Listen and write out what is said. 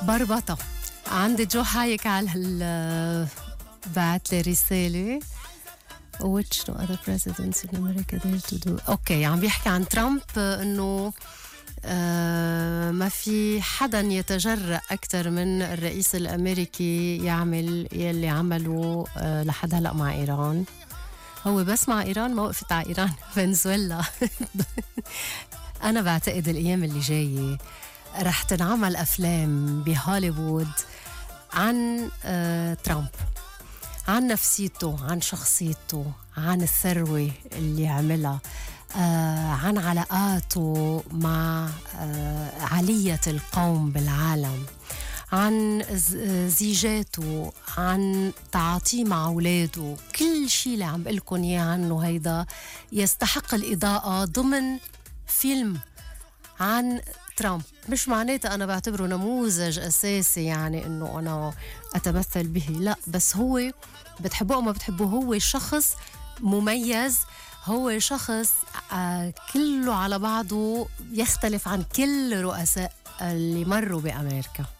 بربطة. عندي جو هايك على بعت لي رسالة which no other presidents in America dare to do. اوكي عم بيحكي عن ترامب انه ما في حدا يتجرأ أكثر من الرئيس الأمريكي يعمل يلي عمله لحد هلأ مع إيران. هو بس مع إيران، ما وقفت على إيران فنزويلا. أنا بعتقد الأيام اللي جاية رح تنعمل أفلام بهوليوود عن ترامب، عن نفسيته، عن شخصيته، عن الثروة اللي عملها، عن علاقاته مع علية القوم بالعالم، عن زيجاته، عن تعاطيه مع أولاده. كل شيء اللي عم بقلكن إياه عنه هيدا يستحق الإضاءة ضمن فيلم عن ترامب. مش معناته أنا بعتبره نموذج أساسي يعني إنه أنا أتمثل به، لا، بس هو بتحبوه أو ما بتحبوه هو شخص مميز، هو شخص كله على بعضه يختلف عن كل رؤساء اللي مروا بأمريكا.